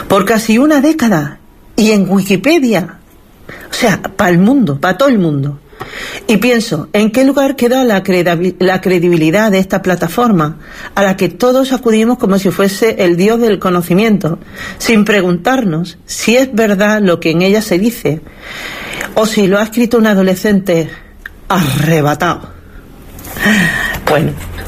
por casi una década, y en Wikipedia, o sea, para el mundo, para todo el mundo. Y pienso, ¿en qué lugar queda la credibilidad de esta plataforma a la que todos acudimos como si fuese el dios del conocimiento, sin preguntarnos si es verdad lo que en ella se dice, o si lo ha escrito un adolescente arrebatado? Bueno,